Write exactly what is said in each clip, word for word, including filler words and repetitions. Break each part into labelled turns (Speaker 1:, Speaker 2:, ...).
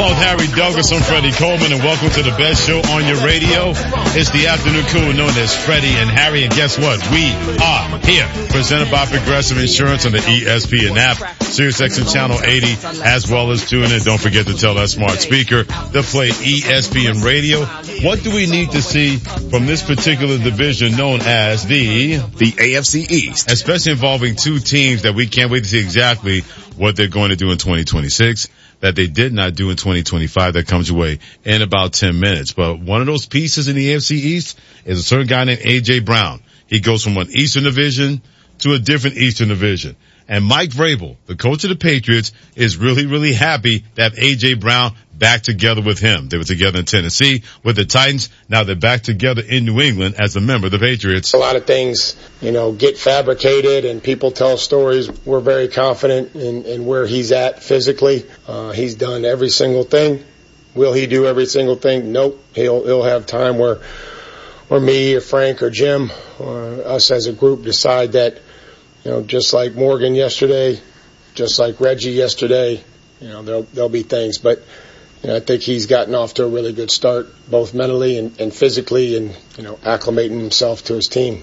Speaker 1: along with Harry Douglas. I'm Freddie Coleman, and welcome to the best show on your radio. It's the afternoon crew known as Freddie and Harry, and guess what? We are here, presented by Progressive Insurance on the E S P N app, SiriusXM Channel eighty, as well as tune in. Don't forget to tell that smart speaker to play E S P N Radio. What do we need to see from this particular division known as the
Speaker 2: the A F C East,
Speaker 1: especially involving two teams that we can't wait to see exactly what they're going to do in twenty twenty-six, that they did not do in twenty twenty-five. That comes your way in about ten minutes. But one of those pieces in the A F C East is a certain guy named A J. Brown. He goes from one Eastern Division to a different Eastern Division. And Mike Vrabel, the coach of the Patriots, is really, really happy to have A J. Brown back together with him. They were together in Tennessee with the Titans. Now they're back together in New England as a member of the Patriots.
Speaker 3: A lot of things, you know, get fabricated and people tell stories. We're very confident in, in where he's at physically. Uh, he's done every single thing. Will he do every single thing? Nope. He'll, he'll have time where, or me or Frank or Jim or us as a group decide that, you know, just like Morgan yesterday, just like Reggie yesterday, you know, there'll, there'll be things. But, you know, I think he's gotten off to a really good start, both mentally and, and physically, and, you know, acclimating himself to his team.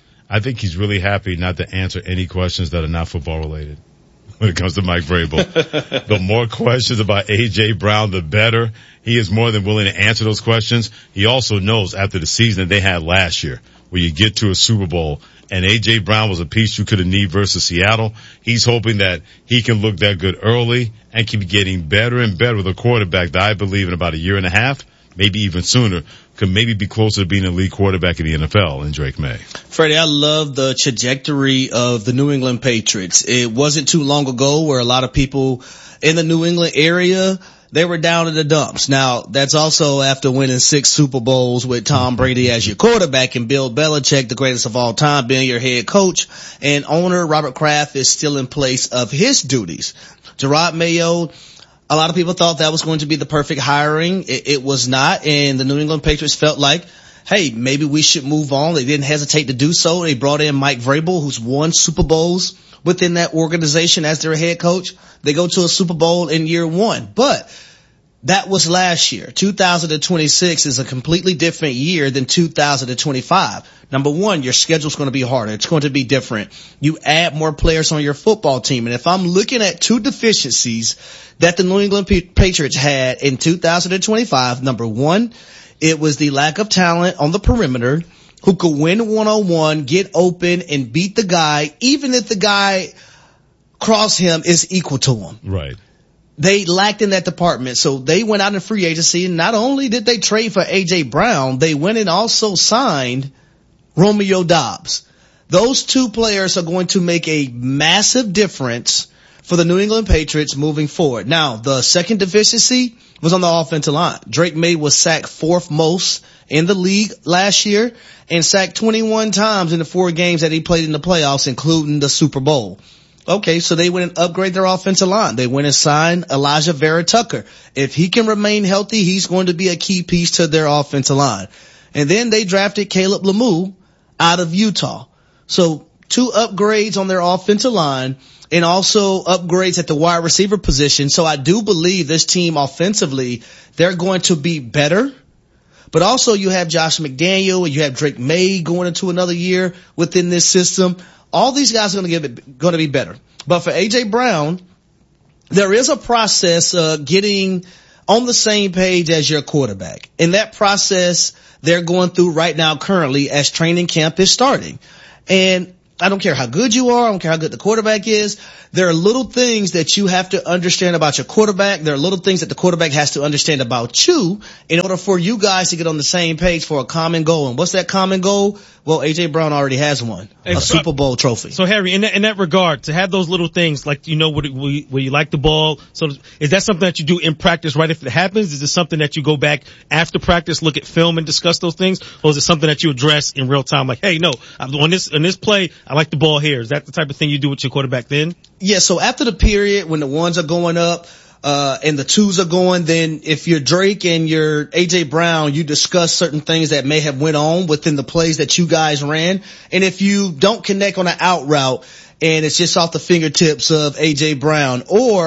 Speaker 1: I think he's really happy not to answer any questions that are not football related when it comes to Mike Vrabel. The more questions about A J. Brown, the better. He is more than willing to answer those questions. He also knows after the season that they had last year, where you get to a Super Bowl, and A J. Brown was a piece you could have needed versus Seattle. He's hoping that he can look that good early and keep getting better and better with a quarterback that I believe in about a year and a half, maybe even sooner, could maybe be closer to being a lead quarterback in the N F L in Drake May.
Speaker 4: Freddie, I love the trajectory of the New England Patriots. It wasn't too long ago where a lot of people in the New England area, they were down in the dumps. Now, that's also after winning six Super Bowls with Tom Brady as your quarterback and Bill Belichick, the greatest of all time, being your head coach. And owner Robert Kraft is still in place of his duties. Gerard Mayo, a lot of people thought that was going to be the perfect hiring. It, it was not. And the New England Patriots felt like, hey, maybe we should move on. They didn't hesitate to do so. They brought in Mike Vrabel, who's won Super Bowls within that organization as their head coach. They go to a Super Bowl in year one. But that was last year. two thousand twenty-six is a completely different year than two thousand twenty-five. Number one, your schedule's going to be harder. It's going to be different. You add more players on your football team. And if I'm looking at two deficiencies that the New England Patriots had in two thousand twenty-five, number one, it was the lack of talent on the perimeter who could win one-on-one, get open, and beat the guy, even if the guy across him is equal to him.
Speaker 1: Right.
Speaker 4: They lacked in that department, so they went out in free agency, and not only did they trade for A J. Brown, they went and also signed Romeo Doubs. Those two players are going to make a massive difference for the New England Patriots moving forward. Now, the second deficiency was on the offensive line. Drake May was sacked fourth most in the league last year and sacked twenty-one times in the four games that he played in the playoffs, including the Super Bowl. Okay, so they went and upgrade their offensive line. They went and signed Elijah Vera Tucker. If he can remain healthy, he's going to be a key piece to their offensive line. And then they drafted Caleb Lemieux out of Utah. So two upgrades on their offensive line and also upgrades at the wide receiver position. So I do believe this team offensively, they're going to be better. But also you have Josh McDaniel and you have Drake May going into another year within this system. All these guys are going to give it, going to be better. But for A J. Brown, there is a process of getting on the same page as your quarterback. And that process they're going through right now currently as training camp is starting. And I don't care how good you are. I don't care how good the quarterback is. There are little things that you have to understand about your quarterback. There are little things that the quarterback has to understand about you in order for you guys to get on the same page for a common goal. And what's that common goal? Well, A J. Brown already has one, a so, Super Bowl trophy.
Speaker 5: So, Harry, in that, in that regard, to have those little things, like, you know, where, where you like the ball, so is that something that you do in practice right if it happens? Is it something that you go back after practice, look at film and discuss those things? Or is it something that you address in real time? Like, hey, no, on this, on this play, I like the ball here. Is that the type of thing you do with your quarterback then?
Speaker 4: Yeah, so after the period, when the ones are going up, uh, and the twos are going, then if you're Drake and you're A J. Brown, you discuss certain things that may have went on within the plays that you guys ran. And if you don't connect on an out route and it's just off the fingertips of A J. Brown, or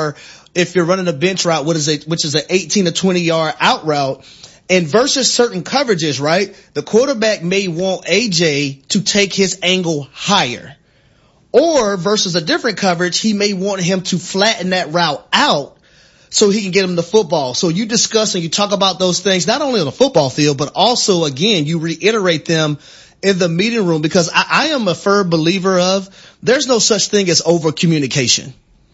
Speaker 4: if you're running a bench route, what is it, which is an eighteen to twenty yard out route, and versus certain coverages, right? The quarterback may want A J to take his angle higher. Or versus a different coverage, he may want him to flatten that route out so he can get him the football. So you discuss and you talk about those things, not only on the football field, but also, again, you reiterate them in the meeting room, because I, I am a firm believer of there's no such thing as over communication.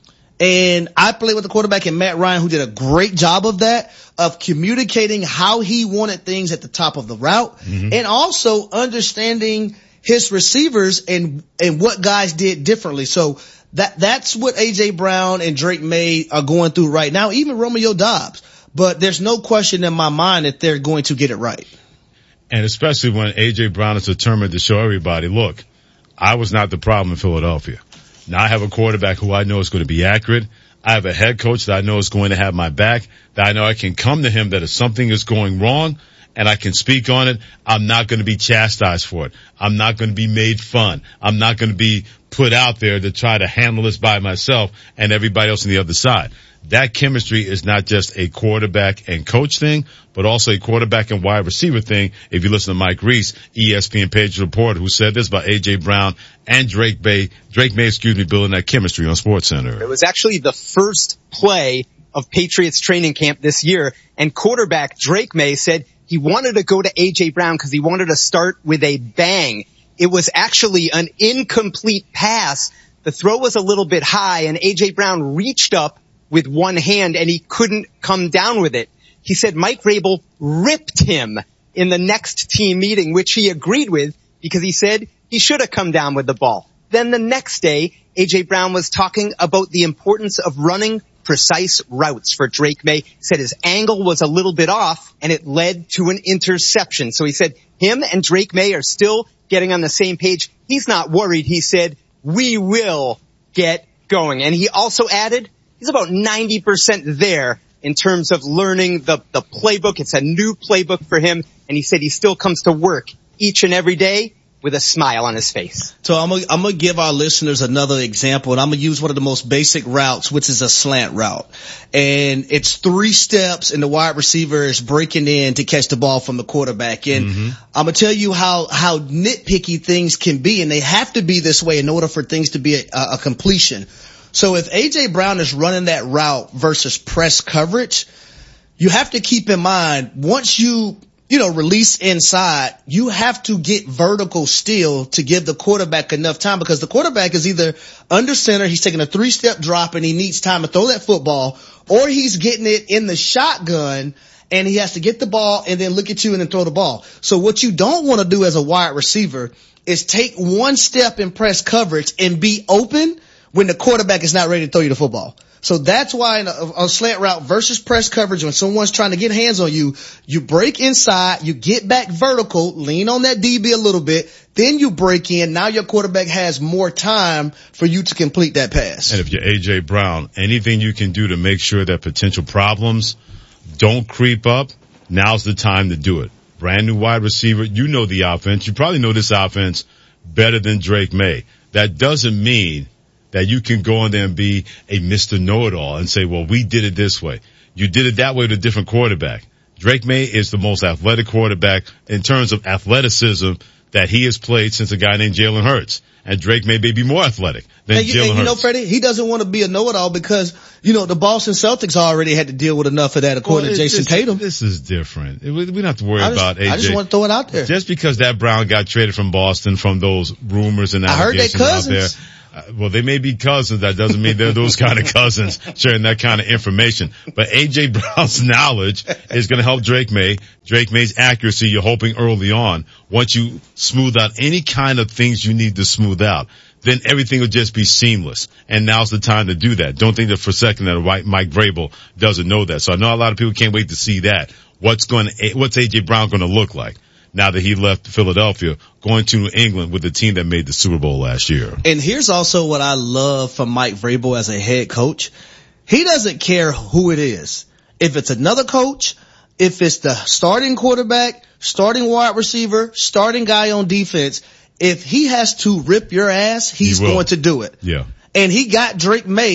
Speaker 4: And I played with the quarterback and Matt Ryan, who did a great job of that, of communicating how he wanted things at the top of the route, mm-hmm. and also understanding his receivers and, and what guys did differently. So that, that's what A J Brown and Drake May are going through right now, even Romeo Doubs. But there's no question in my mind that they're going to get it right.
Speaker 1: And especially when A J Brown is determined to show everybody, look, I was not the problem in Philadelphia. Now I have a quarterback who I know is going to be accurate. I have a head coach that I know is going to have my back, that I know I can come to him that if something is going wrong and I can speak on it, I'm not going to be chastised for it. I'm not going to be made fun. I'm not going to be put out there to try to handle this by myself and everybody else on the other side. That chemistry is not just a quarterback and coach thing, but also a quarterback and wide receiver thing. If you listen to Mike Reese, E S P N Patriots reporter, who said this about A J Brown and Drake May, Drake May, excuse me, building that chemistry on SportsCenter.
Speaker 2: It was actually the first play of Patriots training camp this year, and quarterback Drake May said he wanted to go to A J Brown because he wanted to start with a bang. It was actually an incomplete pass. The throw was a little bit high, and A J Brown reached up with one hand and he couldn't come down with it. He said Mike Vrabel ripped him in the next team meeting, which he agreed with because he said he should have come down with the ball. Then the next day, A J Brown was talking about the importance of running precise routes for Drake May. He said his angle was a little bit off and it led to an interception. So he said him and Drake May are still getting on the same page. He's not worried. He said, we will get going. And he also added, he's about ninety percent there in terms of learning the, the playbook. It's a new playbook for him. And he said he still comes to work each and every day with a smile on his face.
Speaker 4: So I'm gonna, I'm gonna give our listeners another example, and I'm gonna use one of the most basic routes, which is a slant route. And it's three steps, and the wide receiver is breaking in to catch the ball from the quarterback. And mm-hmm. I'm gonna tell you how, how nitpicky things can be, and they have to be this way in order for things to be a, a completion. So if A J Brown is running that route versus press coverage, you have to keep in mind, once you, you know, release inside, you have to get vertical still to give the quarterback enough time, because the quarterback is either under center, he's taking a three-step drop and he needs time to throw that football, or he's getting it in the shotgun and he has to get the ball and then look at you and then throw the ball. So what you don't want to do as a wide receiver is take one step in press coverage and be open when the quarterback is not ready to throw you the football. So that's why in a, a slant route versus press coverage, when someone's trying to get hands on you, you break inside, you get back vertical, lean on that D B a little bit, then you break in. Now your quarterback has more time for you to complete that pass.
Speaker 1: And if you're A J Brown, anything you can do to make sure that potential problems don't creep up, now's the time to do it. Brand new wide receiver. You know the offense. You probably know this offense better than Drake May. That doesn't mean that you can go in there and be a Mister Know-It-All and say, well, we did it this way. You did it that way with a different quarterback. Drake May is the most athletic quarterback in terms of athleticism that he has played since a guy named Jalen Hurts. And Drake May may be more athletic than
Speaker 4: and you,
Speaker 1: Jalen
Speaker 4: and
Speaker 1: Hurts.
Speaker 4: You know, Freddie, he doesn't want to be a know-it-all because, you know, the Boston Celtics already had to deal with enough of that according
Speaker 1: well,
Speaker 4: to Jason
Speaker 1: this,
Speaker 4: Tatum.
Speaker 1: This is different. We don't have to worry
Speaker 4: I just,
Speaker 1: about A J.
Speaker 4: I just want to throw it out there.
Speaker 1: Just because that Brown got traded from Boston from those rumors and allegations out there. Uh, well, they may be cousins. That doesn't mean they're those kind of cousins sharing that kind of information. But A J Brown's knowledge is going to help Drake May. Drake May's accuracy, you're hoping early on, once you smooth out any kind of things you need to smooth out, then everything will just be seamless. And now's the time to do that. Don't think that for a second that Mike Vrabel doesn't know that. So I know a lot of people can't wait to see that. What's going to, what's A J Brown going to look like now that he left Philadelphia, going to New England with the team that made the Super Bowl last year?
Speaker 4: And here's also what I love from Mike Vrabel as a head coach. He doesn't care who it is. If it's another coach, if it's the starting quarterback, starting wide receiver, starting guy on defense, if he has to rip your ass, he's
Speaker 1: He
Speaker 4: going to do it.
Speaker 1: Yeah.
Speaker 4: And he got Drake May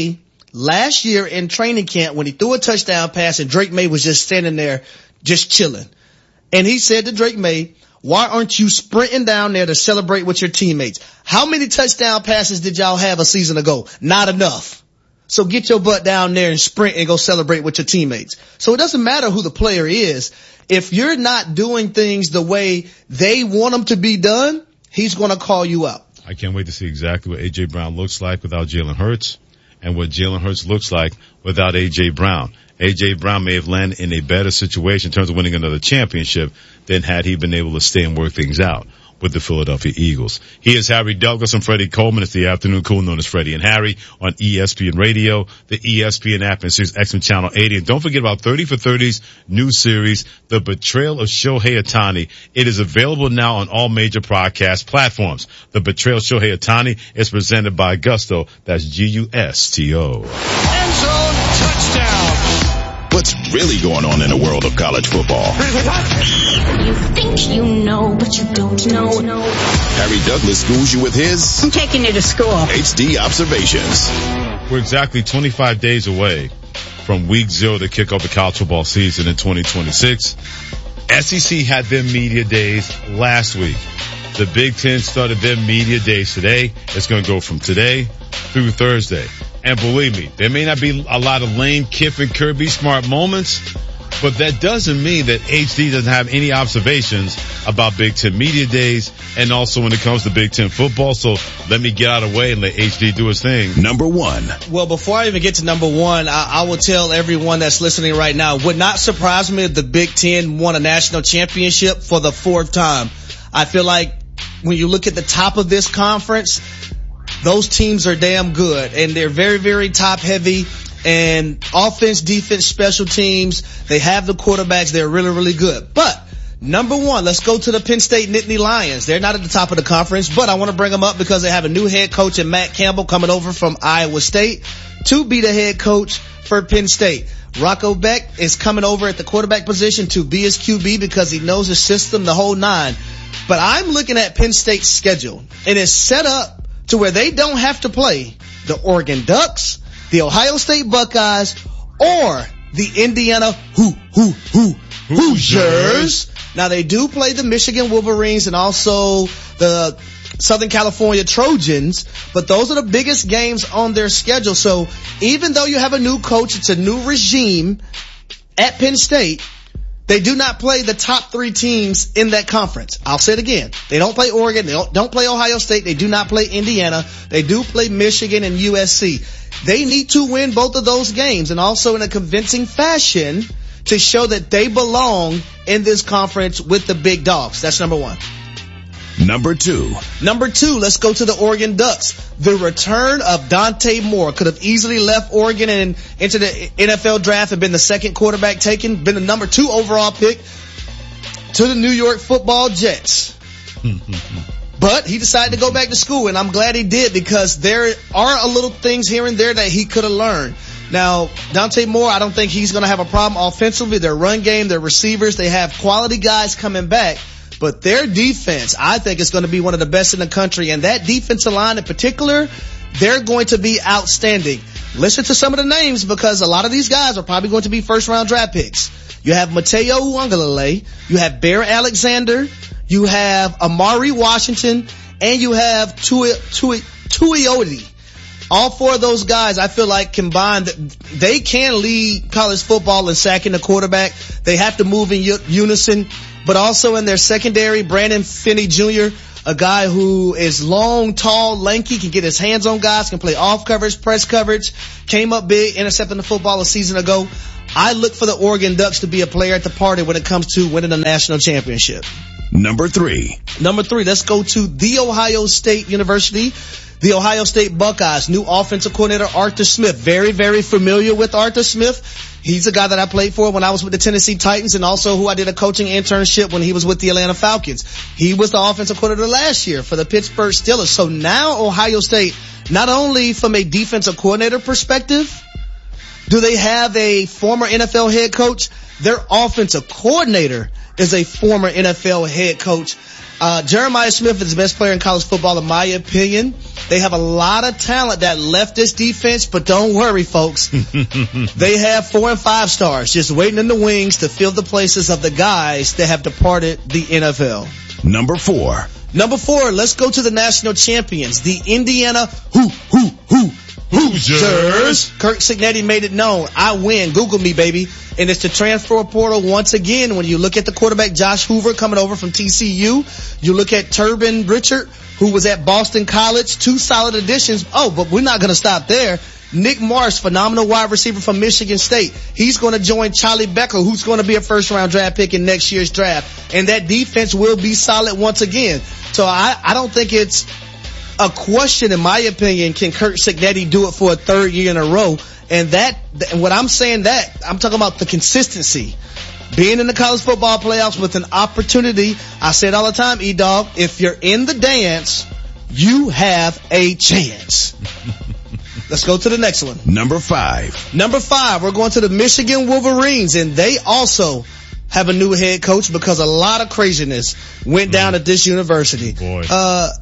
Speaker 4: last year in training camp when he threw a touchdown pass and Drake May was just standing there just chilling. And he said to Drake May, why aren't you sprinting down there to celebrate with your teammates? How many touchdown passes did y'all have a season ago? Not enough. So get your butt down there and sprint and go celebrate with your teammates. So it doesn't matter who the player is. If you're not doing things the way they want them to be done, he's going to call you out.
Speaker 1: I can't wait to see exactly what A J. Brown looks like without Jalen Hurts and what Jalen Hurts looks like without A J. Brown. A J. Brown may have landed in a better situation in terms of winning another championship than had he been able to stay and work things out with the Philadelphia Eagles. He is Harry Douglas and Freddie Coleman. It's the afternoon cool known as Freddie and Harry on E S P N Radio, the E S P N app, and Sirius X M Channel eighty. And don't forget about thirty for thirty's new series, The Betrayal of Shohei Ohtani. It is available now on all major podcast platforms. The Betrayal of Shohei Ohtani is presented by Gusto. That's G U S T O.
Speaker 6: End zone touchdown.
Speaker 7: What's really going on in the world of college football?
Speaker 8: You think you know, but you don't know.
Speaker 7: Harry Douglas schools you with his
Speaker 8: I'm taking you to school.
Speaker 7: H D observations.
Speaker 1: We're exactly twenty-five days away from week zero to kick off the college football season in twenty twenty-six. S E C had their media days last week. The Big Ten started their media days today. It's going to go from today through Thursday. And believe me, there may not be a lot of Lane Kiffin, Kirby Smart moments, but that doesn't mean that H D doesn't have any observations about Big Ten media days and also when it comes to Big Ten football. So let me get out of the way and let H D do his thing.
Speaker 7: Number one.
Speaker 4: Well, before I even get to number one, I, I will tell everyone that's listening right now, would not surprise me if the Big Ten won a national championship for the fourth time. I feel like when you look at the top of this conference, those teams are damn good, and they're very, very top heavy, and offense, defense, special teams, they have the quarterbacks, they're really, really good. But number one, let's go to the Penn State Nittany Lions. They're not at the top of the conference, but I want to bring them up because they have a new head coach in Matt Campbell coming over from Iowa State to be the head coach for Penn State. Rocco Beck is coming over at the quarterback position to be his Q B because he knows his system, the whole nine. But I'm looking at Penn State's schedule, and it's set up to where they don't have to play the Oregon Ducks, the Ohio State Buckeyes, or the Indiana Hoo Hoo Hoo Hoosiers. Now they do play the Michigan Wolverines and also the Southern California Trojans, but those are the biggest games on their schedule. So even though you have a new coach, it's a new regime at Penn State, they do not play the top three teams in that conference. I'll say it again. They don't play Oregon. They don't, don't play Ohio State. They do not play Indiana. They do play Michigan and U S C. They need to win both of those games and also in a convincing fashion to show that they belong in this conference with the big dogs. That's number one.
Speaker 7: Number two.
Speaker 4: Number two, let's go to the Oregon Ducks. The return of Dante Moore could have easily left Oregon and into the N F L draft and been the second quarterback taken, been the number two overall pick to the New York Football Jets. But he decided to go back to school, and I'm glad he did because there are a little things here and there that he could have learned. Now, Dante Moore, I don't think he's going to have a problem offensively. Their run game, their receivers, they have quality guys coming back. But their defense, I think, is going to be one of the best in the country. And that defensive line in particular, they're going to be outstanding. Listen to some of the names because a lot of these guys are probably going to be first-round draft picks. You have Mateo Uiagalelei. You have Bear Alexander. You have Amari Washington. And you have Tui, Tui, Tuioti. All four of those guys, I feel like combined, they can lead college football in sacking the quarterback. They have to move in unison. But also in their secondary, Brandon Finney Junior, a guy who is long, tall, lanky, can get his hands on guys, can play off coverage, press coverage, came up big, intercepting the football a season ago. I look for the Oregon Ducks to be a player at the party when it comes to winning a national championship.
Speaker 7: Number three.
Speaker 4: Number three, let's go to The Ohio State University. The Ohio State Buckeyes, new offensive coordinator Arthur Smith. Very, very familiar with Arthur Smith. He's a guy that I played for when I was with the Tennessee Titans and also who I did a coaching internship when he was with the Atlanta Falcons. He was the offensive coordinator last year for the Pittsburgh Steelers. So now Ohio State, not only from a defensive coordinator perspective, do they have a former N F L head coach? Their offensive coordinator is a former N F L head coach. Uh, Jeremiah Smith is the best player in college football in my opinion. They have a lot of talent that left this defense, but don't worry, folks. They have four and five stars just waiting in the wings to fill the places of the guys that have departed the N F L.
Speaker 7: Number four.
Speaker 4: Number four, let's go to the national champions, the Indiana Who, Who, Who, Hoosiers. Kirk Cignetti made it known. I win. Google me, baby. And it's the transfer portal once again. When you look at the quarterback, Josh Hoover, coming over from T C U. You look at Turbin Richard, who was at Boston College. Two solid additions. Oh, but we're not going to stop there. Nick Marsh, phenomenal wide receiver from Michigan State. He's going to join Charlie Becker, who's going to be a first-round draft pick in next year's draft. And that defense will be solid once again. So I, I don't think it's a question, in my opinion, can Kirk Cignetti do it for a third year in a row? And that, and what I'm saying that, I'm talking about the consistency. Being in the college football playoffs with an opportunity, I say it all the time, E-Dog, if you're in the dance, you have a chance. Let's go to the next one.
Speaker 7: Number five.
Speaker 4: Number five, we're going to the Michigan Wolverines, and they also have a new head coach because a lot of craziness went down mm. at this university.
Speaker 1: Boy.
Speaker 4: Uh,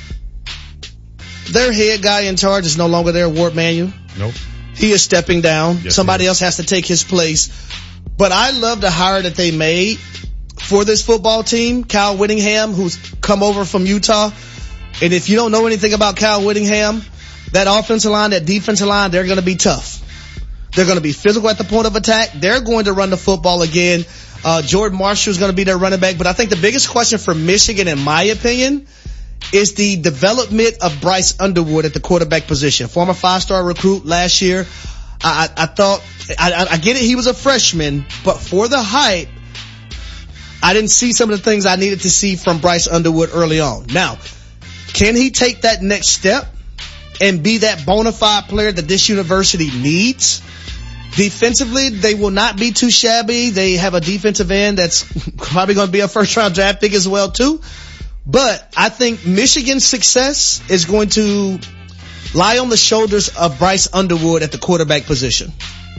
Speaker 4: their head guy in charge is no longer there, Ward Manuel.
Speaker 1: Nope.
Speaker 4: He is stepping down.
Speaker 1: Yes,
Speaker 4: Somebody else has to take his place. But I love the hire that they made for this football team. Kyle Whittingham, who's come over from Utah. And if you don't know anything about Kyle Whittingham, that offensive line, that defensive line, they're going to be tough. They're going to be physical at the point of attack. They're going to run the football again. Uh, Jordan Marshall is going to be their running back. But I think the biggest question for Michigan, in my opinion, is the development of Bryce Underwood at the quarterback position. Former five-star recruit last year. I, I, I thought, I, I get it, he was a freshman, but for the hype, I didn't see some of the things I needed to see from Bryce Underwood early on. Now, can he take that next step and be that bona fide player that this university needs? Defensively, they will not be too shabby. They have a defensive end that's probably going to be a first-round draft pick as well, too. But I think Michigan's success is going to lie on the shoulders of Bryce Underwood at the quarterback position.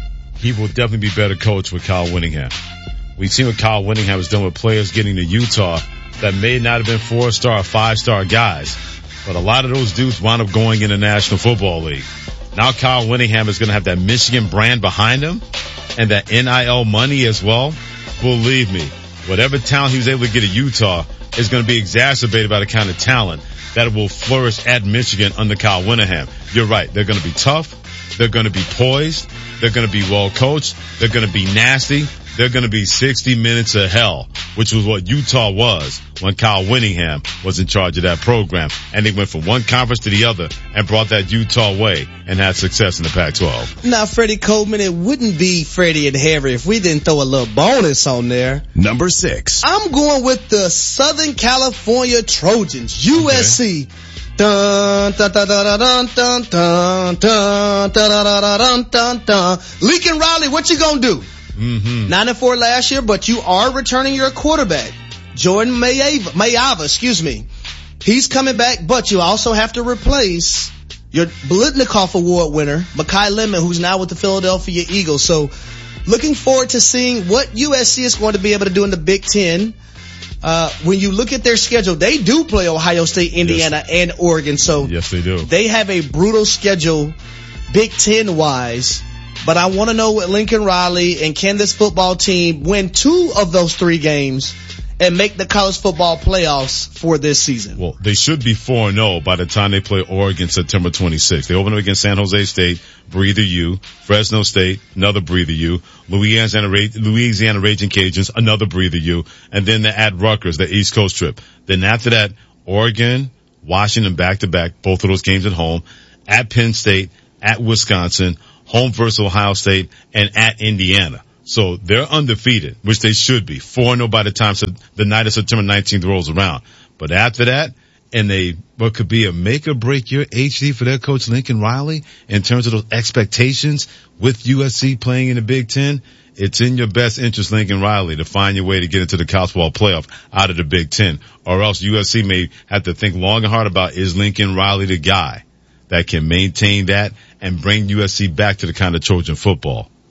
Speaker 1: He will definitely be better coached with Kyle Whittingham. We've seen what Kyle Whittingham has done with players getting to Utah that may not have been four-star or five-star guys. But a lot of those dudes wound up going in the National Football League. Now Kyle Whittingham is going to have that Michigan brand behind him and that N I L money as well. Believe me, whatever talent he was able to get at Utah is going to be exacerbated by the kind of talent that will flourish at Michigan under Kyle Whittingham. You're right. They're going to be tough. They're going to be poised. They're going to be well coached. They're going to be nasty. They're going to be sixty minutes of hell, which was what Utah was when Kyle Whittingham was in charge of that program. And they went from one conference to the other and brought that Utah way and had success in the Pac twelve.
Speaker 4: Now, Freddie Coleman, it wouldn't be Freddie and Harry if we didn't throw a little bonus on there.
Speaker 7: Number six.
Speaker 4: I'm going with the Southern California Trojans, U S C. Okay. Dun, dun, dun, dun, dun, dun, dun, dun, dun, dun, dun, dun. Lincoln Riley, what you gonna do?
Speaker 1: Mm-hmm.
Speaker 4: Nine and four last year, but you are returning your quarterback, Jordan Mayava, Mayava, excuse me. He's coming back, but you also have to replace your Blitnikoff Award winner, Mekhi Lemon, who's now with the Philadelphia Eagles. So looking forward to seeing what U S C is going to be able to do in the Big Ten. Uh, when you look at their schedule, they do play Ohio State, Indiana, yes. and Oregon. So
Speaker 1: yes, they do.
Speaker 4: They have a brutal schedule, Big Ten wise. But I want to know what Lincoln Riley and can this football team win two of those three games and make the college football playoffs for this season?
Speaker 1: Well, they should be four and oh by the time they play Oregon September twenty-sixth. They open up against San Jose State, breather U, Fresno State, another breather U, Louisiana, Louisiana Raging Cajuns, another breather U, and then they're at Rutgers, the East Coast trip. Then after that, Oregon, Washington back to back, both of those games at home, at Penn State, at Wisconsin, home versus Ohio State, and at Indiana. So they're undefeated, which they should be. four and oh by the time the night of September nineteenth rolls around. But after that, and they, what could be a make or break year H D for their coach Lincoln Riley in terms of those expectations with U S C playing in the Big Ten, it's in your best interest, Lincoln Riley, to find your way to get into the college football playoff out of the Big Ten. Or else U S C may have to think long and hard about, is Lincoln Riley the guy that can maintain that and bring U S C back to the kind of Trojan football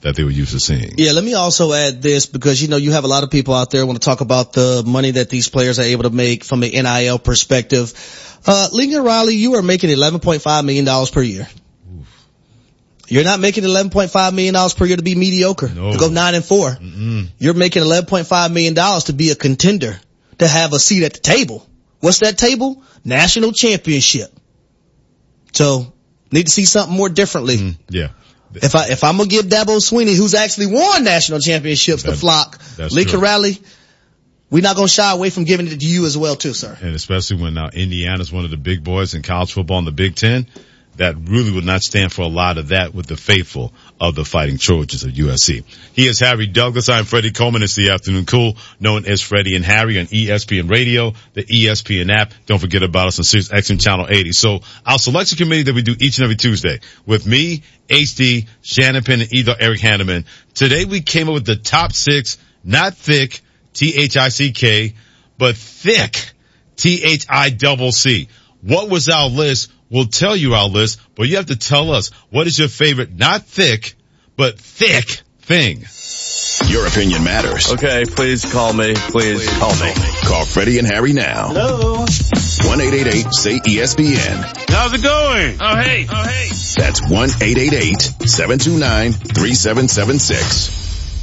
Speaker 1: that they were used to seeing.
Speaker 4: Yeah, let me also add this because, you know, you have a lot of people out there want to talk about the money that these players are able to make from an N I L perspective. Uh, Lincoln Riley, you are making eleven point five million dollars per year. Oof. You're not making eleven point five million dollars per year to be mediocre, no. to go nine and four. Mm-mm. You're making eleven point five million dollars to be a contender, to have a seat at the table. What's that table? National championship. So, need to see something more differently. Mm,
Speaker 1: yeah.
Speaker 4: If I, if I'm gonna give Dabo Swinney, who's actually won national championships, that, the flock, Lincoln Riley, we're not gonna shy away from giving it to you as well too, sir.
Speaker 1: And especially when now Indiana's one of the big boys in college football in the Big Ten, that really would not stand for a lot of that with the faithful of the Fighting Trojans of U S C. He is Harry Douglas. I'm Freddie Coleman. It's the Afternoon Cool, known as Freddie and Harry on E S P N Radio, the E S P N app. Don't forget about us on Sirius X M Channel eighty. So our selection committee that we do each and every Tuesday with me, H D, Shannon Penn, and either Eric Hanneman. Today we came up with the top six, not thick, T H I C K, but thick, T H I double C. What was our list? We'll tell you our list, but you have to tell us what is your favorite, not thick, but thick thing.
Speaker 7: Your opinion matters.
Speaker 9: Okay, please call me. Please, please call me.
Speaker 7: Call Freddie and Harry now.
Speaker 9: Hello.
Speaker 7: one eight eight eight say E S P N.
Speaker 6: How's it going? Oh, hey. Oh, hey.
Speaker 7: That's one eight eight eight seven two nine three seven seven six.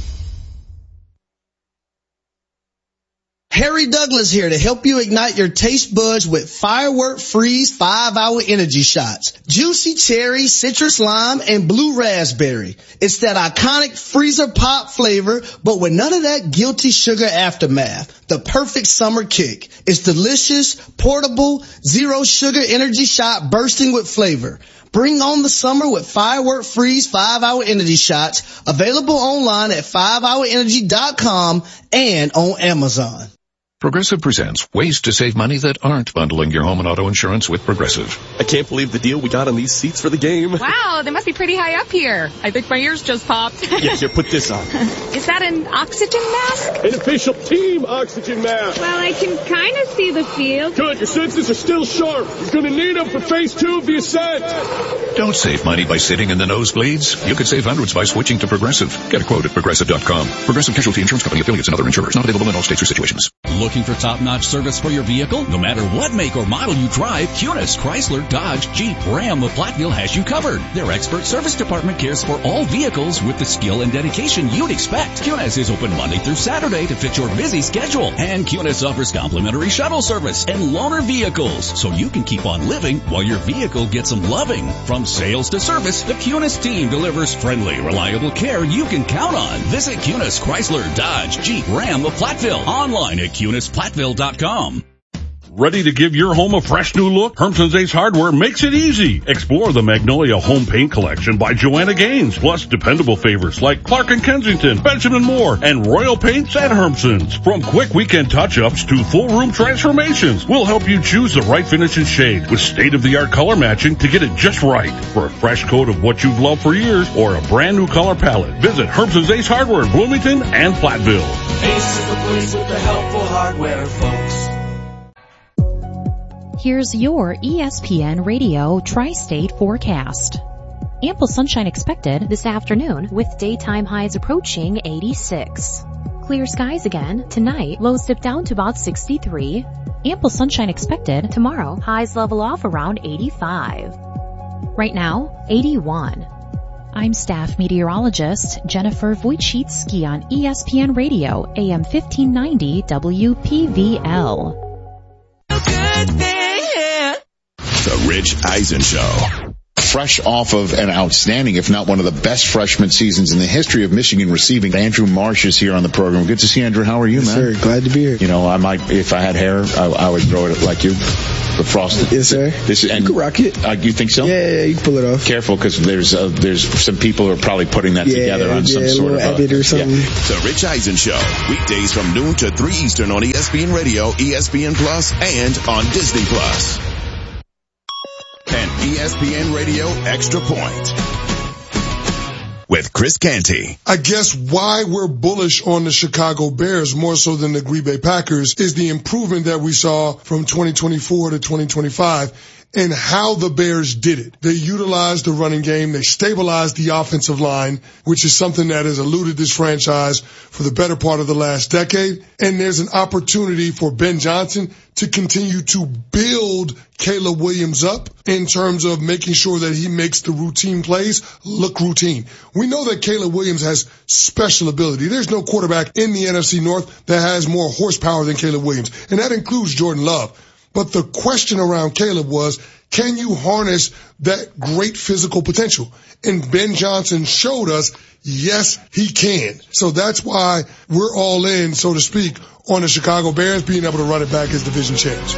Speaker 4: Harry Douglas here to help you ignite your taste buds with Firework Freeze five hour energy shots. Juicy cherry, citrus lime, and blue raspberry. It's that iconic freezer pop flavor, but with none of that guilty sugar aftermath. The perfect summer kick. It's delicious, portable, zero sugar energy shot bursting with flavor. Bring on the summer with Firework Freeze five hour energy shots. Available online at five hour energy dot com and on Amazon.
Speaker 10: Progressive presents ways to save money that aren't bundling your home and auto insurance with Progressive.
Speaker 11: I can't believe the deal we got on these seats for the game.
Speaker 12: Wow, they must be pretty high up here. I think my ears just popped.
Speaker 11: Yeah, here, put this on.
Speaker 12: Is that an oxygen mask?
Speaker 13: An official team oxygen mask.
Speaker 14: Well, I can kind of see the field.
Speaker 13: Good, your senses are still sharp. You're going to need them for phase two of the ascent.
Speaker 10: Don't save money by sitting in the nosebleeds. You could save hundreds by switching to Progressive. Get a quote at Progressive dot com. Progressive Casualty Insurance Company, affiliates, and other insurers. Not available in all states or situations.
Speaker 15: Looking for top-notch service for your vehicle? No matter what make or model you drive, Cunis, Chrysler, Dodge, Jeep, Ram of Platteville has you covered. Their expert service department cares for all vehicles with the skill and dedication you'd expect. Cunis is open Monday through Saturday to fit your busy schedule. And Cunis offers complimentary shuttle service and loaner vehicles, so you can keep on living while your vehicle gets some loving. From sales to service, the Cunis team delivers friendly, reliable care you can count on. Visit Cunis, Chrysler, Dodge, Jeep, Ram of Platteville. Online at Cunis Platteville dot com.
Speaker 16: Ready to give your home a fresh new look? Hermson's Ace Hardware makes it easy. Explore the Magnolia Home Paint Collection by Joanna Gaines, plus dependable favorites like Clark and Kensington, Benjamin Moore, and Royal Paints at Hermson's. From quick weekend touch-ups to full room transformations, we'll help you choose the right finish and shade with state-of-the-art color matching to get it just right. For a fresh coat of what you've loved for years or a brand new color palette, visit Hermson's Ace Hardware in Bloomington and Platteville.
Speaker 17: Ace is the place with the helpful hardware, folks.
Speaker 18: Here's your E S P N Radio Tri-State forecast. Ample sunshine expected this afternoon with daytime highs approaching eighty-six. Clear skies again tonight, lows dip down to about sixty-three. Ample sunshine expected tomorrow, highs level off around eighty-five. Right now, eighty-one. I'm staff meteorologist Jennifer Wojcicki on E S P N Radio, A M fifteen ninety W P V L.
Speaker 7: The Rich Eisen Show.
Speaker 19: Fresh off of an outstanding, if not one of the best freshman seasons in the history of Michigan receiving. Andrew Marsh is here on the program. Good to see you, Andrew. How are you,
Speaker 20: yes,
Speaker 19: man?
Speaker 20: Sir, glad to be here.
Speaker 19: You know, I might, if I had hair, I, I would grow it like you. The frosted.
Speaker 20: Yes, sir.
Speaker 19: This is, and,
Speaker 20: you can rock it.
Speaker 19: Uh, you think so?
Speaker 20: Yeah, yeah, you can pull it off.
Speaker 19: Careful, because there's uh, there's some people who are probably putting that
Speaker 20: yeah,
Speaker 19: together on
Speaker 20: yeah,
Speaker 19: some sort of
Speaker 20: edit or something.
Speaker 19: Yeah.
Speaker 7: The Rich Eisen Show, weekdays from noon to three Eastern on E S P N Radio, E S P N Plus, and on Disney Plus. And E S P N Radio Extra Point with Chris Canty.
Speaker 21: I guess why we're bullish on the Chicago Bears more so than the Green Bay Packers is the improvement that we saw from twenty twenty-four to twenty twenty-five. and how the Bears did it. They utilized the running game. They stabilized the offensive line, which is something that has eluded this franchise for the better part of the last decade. And there's an opportunity for Ben Johnson to continue to build Caleb Williams up in terms of making sure that he makes the routine plays look routine. We know that Caleb Williams has special ability. There's no quarterback in the N F C North that has more horsepower than Caleb Williams, and that includes Jordan Love. But the question around Caleb was, can you harness that great physical potential? And Ben Johnson showed us, yes, he can. So that's why we're all in, so to speak, on the Chicago Bears being able to run it back as division champs.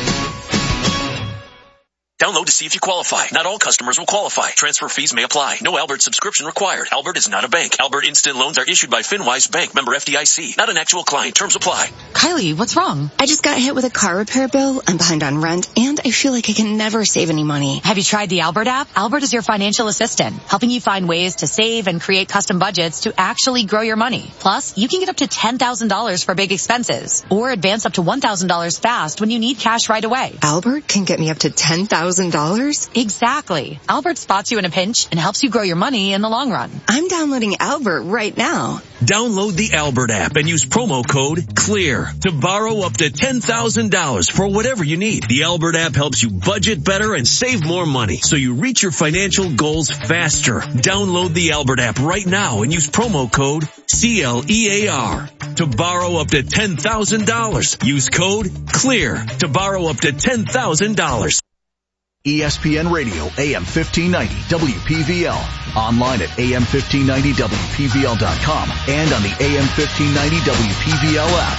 Speaker 20: Download to see if you qualify. Not all customers will qualify. Transfer fees may apply. No Albert subscription required. Albert is not a bank. Albert Instant Loans are issued by FinWise Bank, member F D I C. Not an actual client. Terms apply.
Speaker 22: Kylie, what's wrong? I just got hit with a car repair bill. I'm behind on rent, and I feel like I can never save any money.
Speaker 23: Have you tried the Albert app? Albert is your financial assistant, helping you find ways to save and create custom budgets to actually grow your money. Plus, you can get up to ten thousand dollars for big expenses, or advance up to one thousand dollars fast when you need cash right away.
Speaker 22: Albert can get me up to ten thousand dollars?
Speaker 23: Exactly. Albert spots you in a pinch and helps you grow your money in the long run.
Speaker 22: I'm downloading Albert right now.
Speaker 20: Download the Albert app and use promo code CLEAR to borrow up to ten thousand dollars for whatever you need. The Albert app helps you budget better and save more money so you reach your financial goals faster. Download the Albert app right now and use promo code C L E A R to borrow up to ten thousand dollars. Use code CLEAR to borrow up to ten thousand dollars.
Speaker 24: E S P N Radio, A M fifteen ninety, W P V L. Online at A M fifteen ninety W P V L dot com and on the A M fifteen ninety W P V L app.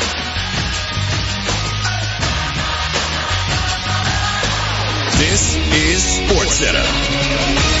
Speaker 7: This is SportsCenter.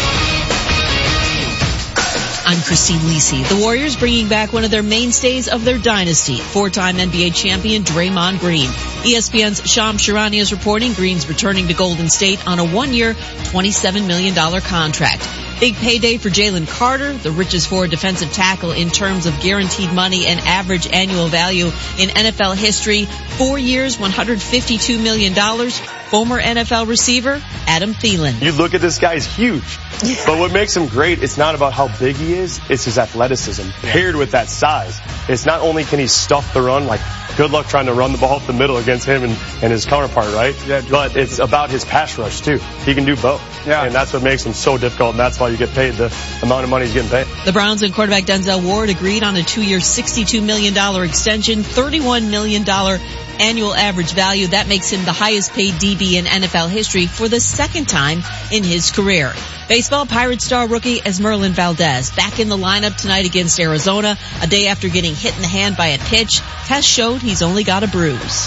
Speaker 25: I'm Christine Lisi. The Warriors bringing back one of their mainstays of their dynasty, four-time N B A champion Draymond Green. E S P N's Shams Charania is reporting Green's returning to Golden State on a one-year, twenty-seven million dollars contract. Big payday for Jalen Carter, the richest forward defensive tackle in terms of guaranteed money and average annual value in N F L history. Four years, one hundred fifty-two million dollars. Former N F L receiver Adam Thielen.
Speaker 26: You look at this guy, he's huge. But what makes him great, it's not about how big he is, it's his athleticism paired with that size. It's not only can he stuff the run, like good luck trying to run the ball up the middle against him and, and his counterpart, right? Yeah, but it's about his pass rush too. He can do both. Yeah. And that's what makes him so difficult, and that's why you get paid the amount of money he's getting paid.
Speaker 25: The Browns and quarterback Denzel Ward agreed on a two-year, sixty-two million dollars extension, thirty-one million dollars annual average value. That makes him the highest paid D B in N F L history for the second time in his career. Baseball, Pirates star rookie Esmerlin Valdez back in the lineup tonight against Arizona, a day after getting hit in the hand by a pitch. Tests showed he's only got a bruise.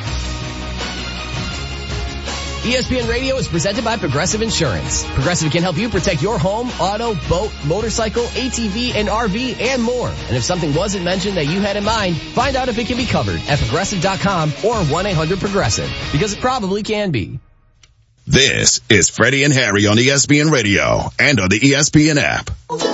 Speaker 27: E S P N Radio is presented by Progressive Insurance. Progressive can help you protect your home, auto, boat, motorcycle, A T V, and R V, and more. And if something wasn't mentioned that you had in mind, find out if it can be covered at Progressive dot com or one eight hundred Progressive, because it probably can be.
Speaker 7: This is Freddie and Harry on E S P N Radio and on the E S P N app.